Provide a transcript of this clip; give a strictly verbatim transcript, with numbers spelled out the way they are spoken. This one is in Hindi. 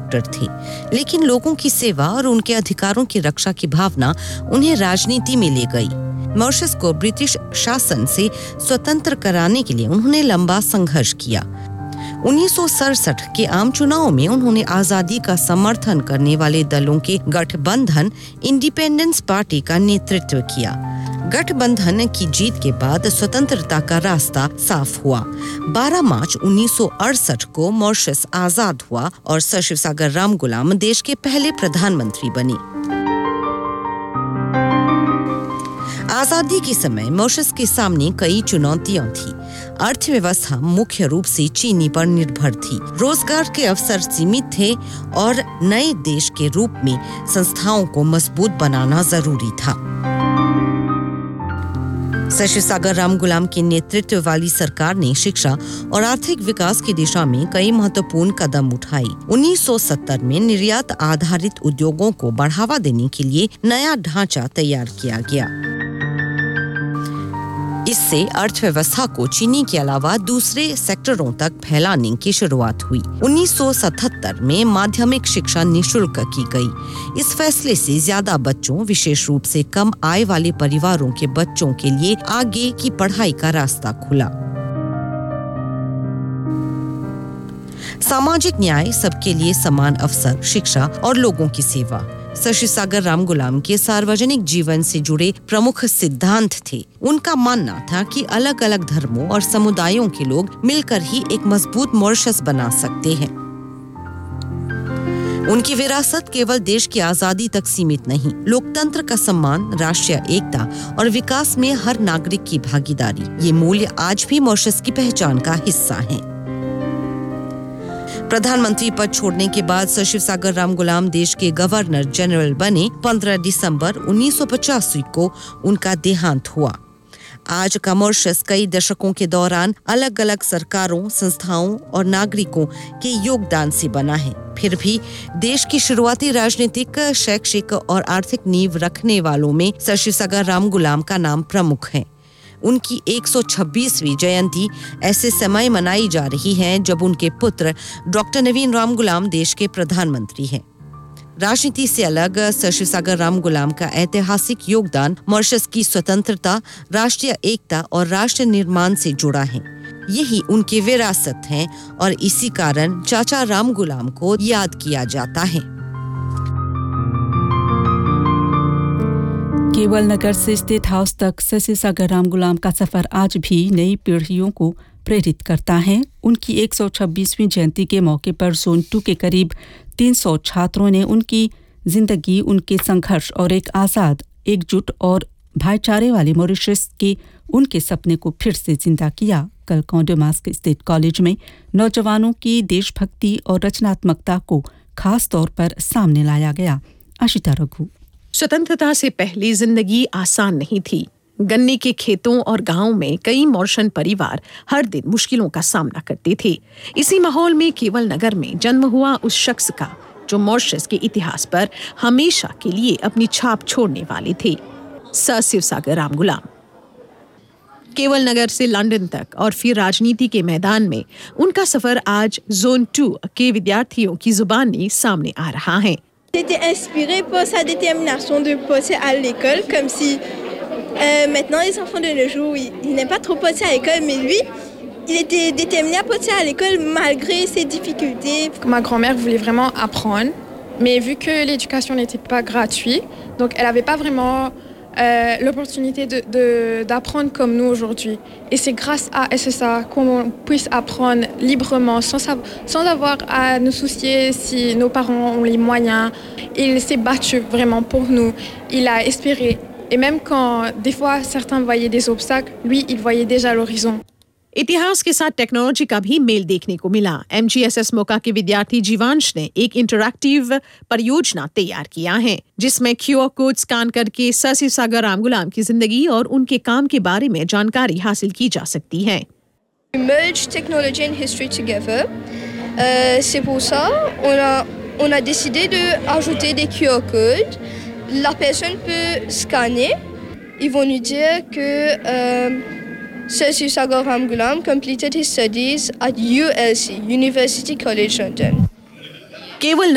डॉक्टर थे, लेकिन लोगों की सेवा और उनके अधिकारों की रक्षा की भावना उन्हें राजनीति में ले गई। मॉरिशस को ब्रिटिश शासन से स्वतंत्र कराने के लिए उन्होंने लंबा संघर्ष किया। उन्नीस सौ सड़सठ के आम चुनाव में उन्होंने आजादी का समर्थन करने वाले दलों के गठबंधन इंडिपेंडेंस पार्टी का नेतृत्व किया। गठबंधन की जीत के बाद स्वतंत्रता का रास्ता साफ हुआ। बारह मार्च उन्नीस सौ अड़सठ को मॉरिशस आजाद हुआ और सर शिवसागर रामगुलाम देश के पहले प्रधानमंत्री बने। आजादी के समय मॉरिशस के सामने कई चुनौतियां थी। अर्थव्यवस्था मुख्य रूप से चीनी पर निर्भर थी। रोजगार के अवसर सीमित थे और नए देश के रूप में संस्थाओं को मजबूत बनाना जरूरी था। सर शिवसागर रामगुलाम के नेतृत्व वाली सरकार ने शिक्षा और आर्थिक विकास की दिशा में कई महत्वपूर्ण कदम उठाए। उन्नीस सौ सत्तर में निर्यात आधारित उद्योगों को बढ़ावा देने के लिए नया ढांचा तैयार किया गया। इससे अर्थव्यवस्था को चीनी के अलावा दूसरे सेक्टरों तक फैलाने की शुरुआत हुई। उन्नीस सौ सतहत्तर में माध्यमिक शिक्षा निःशुल्क की गई। इस फैसले से ज्यादा बच्चों, विशेष रूप से कम आय वाले परिवारों के बच्चों के लिए आगे की पढ़ाई का रास्ता खुला। सामाजिक न्याय, सबके लिए समान अवसर, शिक्षा और लोगों की सेवा सर शिवसागर रामगुलाम के सार्वजनिक जीवन से जुड़े प्रमुख सिद्धांत थे। उनका मानना था कि अलग-अलग धर्मों और समुदायों के लोग मिलकर ही एक मजबूत मॉरिशस बना सकते हैं। उनकी विरासत केवल देश की आजादी तक सीमित नहीं, लोकतंत्र का सम्मान, राष्ट्रीय एकता और विकास में हर नागरिक की भागीदारी, ये मूल्य आज भी मॉरिशस की पहचान का हिस्सा हैं। प्रधानमंत्री पद छोड़ने के बाद सर शिवसागर रामगुलाम देश के गवर्नर जनरल बने। पंद्रह दिसंबर उन्नीस सौ पचासी को उनका देहांत हुआ। आज का मॉरिशस कई दशकों के दौरान अलग-अलग सरकारों, संस्थाओं और नागरिकों के योगदान से बना है। फिर भी देश की शुरुआती राजनीतिक, शैक्षिक और आर्थिक नींव रखने वालों में सर शिवसागर रामगुलाम का नाम प्रमुख है। उनकी एक सौ छब्बीसवीं जयंती ऐसे समय मनाई जा रही है जब उनके पुत्र डॉक्टर नवीन रामगुलाम देश के प्रधानमंत्री हैं। राजनीति से अलग सर शिवसागर रामगुलाम का ऐतिहासिक योगदान मॉरिशस की स्वतंत्रता, राष्ट्रीय एकता और राष्ट्र निर्माण से जुड़ा है। यही उनकी विरासत है और इसी कारण चाचा रामगुलाम को याद किया जाता है। केवल नगर से स्टेट हाउस तक सर शिवसागर रामगुलाम का सफर आज भी नई पीढ़ियों को प्रेरित करता है। उनकी एक सौ छब्बीसवीं जयंती के मौके पर जोन टू के करीब तीन सौ छात्रों ने उनकी जिंदगी, उनके संघर्ष और एक आज़ाद, एकजुट और भाईचारे वाले मॉरिशस के उनके सपने को फिर से जिंदा किया। कल कॉन्डोमास्क स्टेट कॉलेज में नौजवानों की देशभक्ति और रचनात्मकता को खास तौर पर सामने लाया गया। आशिता रघु। स्वतंत्रता से पहले जिंदगी आसान नहीं थी। गन्ने के खेतों और गांवों में कई मॉरिशन परिवार हर दिन मुश्किलों का सामना करते थे। इसी माहौल में केवल नगर में जन्म हुआ उस शख्स का जो मॉरिशस के इतिहास पर हमेशा के लिए अपनी छाप छोड़ने वाले थे, सर शिवसागर रामगुलाम। केवल नगर से लंदन तक और फिर राजनीति के मैदान में उनका सफर आज जोन टू के विद्यार्थियों की जुबानी सामने आ रहा है। J'étais inspirée par sa détermination de passer à l'école, comme si euh, maintenant les enfants de nos jours, ils, ils n'aiment pas trop passer à l'école, mais lui, il était déterminé à passer à l'école malgré ses difficultés. Ma grand-mère voulait vraiment apprendre, mais vu que l'éducation n'était pas gratuite, donc elle n'avait pas vraiment euh, l'opportunité de, de, d'apprendre comme nous aujourd'hui. Et c'est grâce à S S A qu'on puisse apprendre librement, sans, sans avoir à nous soucier si nos parents ont les moyens. Il s'est battu vraiment pour nous. Il a espéré. Et même quand des fois certains voyaient des obstacles, lui, il voyait déjà l'horizon. इतिहास के साथ टेक्नोलॉजी का भी मेल देखने को मिला। एमजीएसएस मोका के विद्यार्थी जीवांश ने एक इंटरैक्टिव परियोजना तैयार किया है जिसमें क्यूआर कोड स्कैन करके सर शिवसागर रामगुलाम की जिंदगी और उनके काम के बारे में जानकारी हासिल की जा सकती है। Merge technology and history together. Euh, c'est pour ça on a on a décidé de ajouter des Q R codes. La personne peut scanner. Ils vont nous dire que euh, Sir Shivasagar Ramgoolam completed his studies at U L C, University College London. केवल